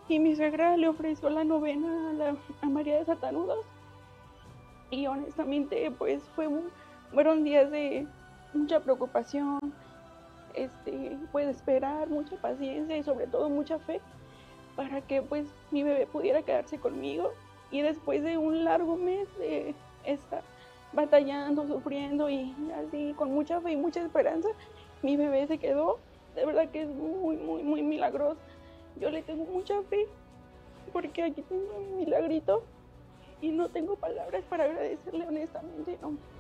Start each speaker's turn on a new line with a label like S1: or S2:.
S1: y mi suegra le ofreció la novena a María de Satanudos. Y honestamente, pues fueron días de mucha preocupación, pues esperar, mucha paciencia y sobre todo mucha fe para que pues mi bebé pudiera quedarse conmigo. Y después de un largo mes de estar batallando, sufriendo y así con mucha fe y mucha esperanza, mi bebé se quedó. De verdad que es muy, muy, muy milagroso. Yo le tengo mucha fe porque aquí tengo un milagrito y no tengo palabras para agradecerle honestamente, no.